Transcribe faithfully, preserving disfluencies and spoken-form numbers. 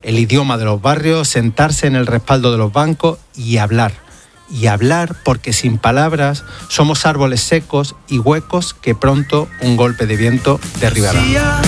el idioma de los barrios, sentarse en el respaldo de los bancos y hablar. Y hablar porque sin palabras somos árboles secos y huecos que pronto un golpe de viento derribará.